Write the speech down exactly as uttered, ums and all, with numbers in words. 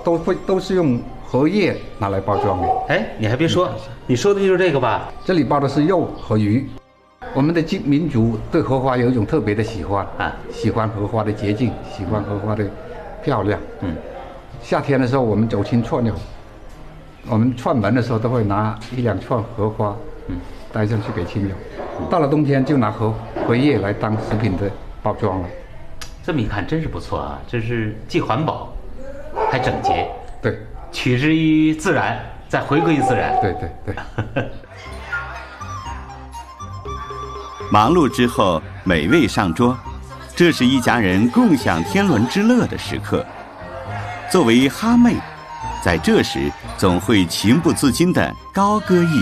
都会都是用荷叶拿来包装的。 哎，你还别说，你说的就是这个吧？ 这里包的是肉和鱼。我们的民族对荷花有一种特别的喜欢啊，喜欢荷花的洁净，喜欢荷花的漂亮。嗯，夏天的时候我们走亲串友，我们串门的时候都会拿一两串荷花，嗯，带上去给亲友。到了冬天就拿荷荷叶来当食品的包装了。 这么一看真是不错啊，这是既环保，还整洁。 对， 取之于自然，再回归于自然。 对对对。 忙碌之后，美味上桌，这是一家人共享天伦之乐的时刻。作为哈妹，在这时总会情不自禁地高歌一